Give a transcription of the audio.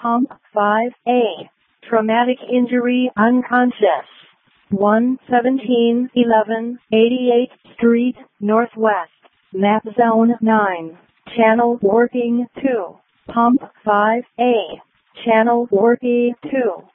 Pump 5A. Traumatic injury unconscious. 11711 88th Street, Northwest. Map Zone 9. Channel working 2. Pump 5A. Channel working 2.